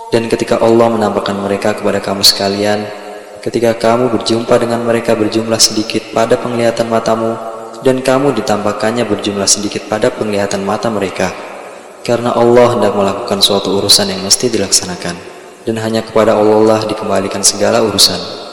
Dan ketika Allah menampakkan mereka kepada kamu sekalian, ketika kamu berjumpa dengan mereka berjumlah sedikit pada penglihatan matamu, dan kamu ditampakkannya berjumlah sedikit pada penglihatan mata mereka, karena Allah hendak melakukan suatu urusan yang mesti dilaksanakan, dan hanya kepada Allah lah dikembalikan segala urusan.